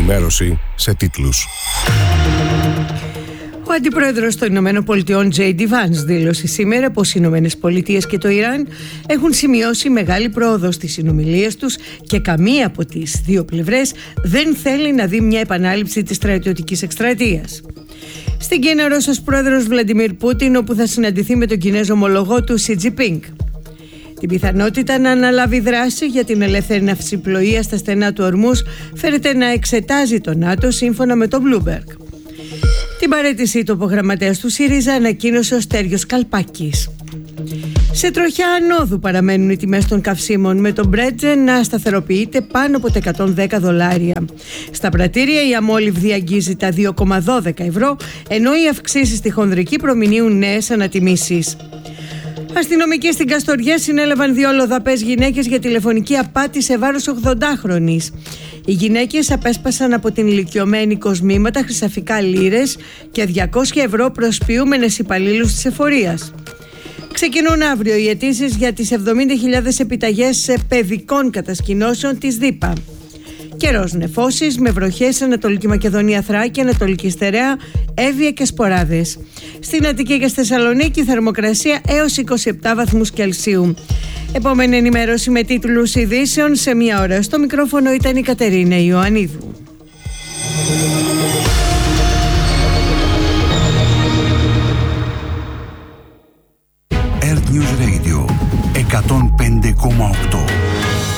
ενημέρωση σε τίτλους. Ο αντιπρόεδρος των Ηνωμένων Πολιτειών J.D. Vance δήλωσε σήμερα πως οι Ηνωμένες Πολιτείες και το Ιράν έχουν σημειώσει μεγάλη πρόοδο στις συνομιλίες τους και καμία από τις δύο πλευρές δεν θέλει να δει μια επανάληψη της στρατιωτικής εκστρατείας. Στην Κίνα, ο Ρώσος πρόεδρος Βλαντιμίρ Πούτιν, όπου θα συναντηθεί με τον Κινέζο ομολογό του Σι Τζινπίνγκ. Την πιθανότητα να αναλάβει δράση για την ελεύθερη ναυσιπλοεία στα στενά του Ορμούς φέρεται να εξετάζει το ΝΑΤΟ, σύμφωνα με τον Bloomberg. Την παραίτηση του υπογραμματέας του ΣΥΡΙΖΑ ανακοίνωσε ο Στέργιος Καλπάκης. Σε τροχιά ανόδου παραμένουν οι τιμές των καυσίμων, με τον Μπρέτζεν να σταθεροποιείται πάνω από τα $110. Στα πρατήρια η αμόλυβδη αγγίζει τα 2,12 ευρώ, ενώ οι αυξήσεις στη χονδρική προμηνύουν νέες ανατιμήσεις. Αστυνομικοί στην Καστοριά συνέλαβαν 2 λοδαπές γυναίκες για τηλεφωνική απάτη σε βάρος 80χρονης. Οι γυναίκες απέσπασαν από την ηλικιωμένη κοσμήματα, χρυσαφικά λίρες και 200 ευρώ προσποιούμενες υπαλλήλους της εφορίας. Ξεκινούν αύριο οι αιτήσεις για τις 70.000 επιταγές παιδικών κατασκηνώσεων της ΔΥΠΑ. Καιρός νεφώσεις με βροχές σε Ανατολική Μακεδονία, Θράκη, Ανατολική Στερεά, Εύβοια και Σποράδες. Στην Αττική και στη Θεσσαλονίκη θερμοκρασία έως 27 βαθμούς Κελσίου. Επόμενη ενημέρωση με τίτλους ειδήσεων σε 1 ώρα. Στο μικρόφωνο ήταν η Κατερίνα Ιωαννίδου.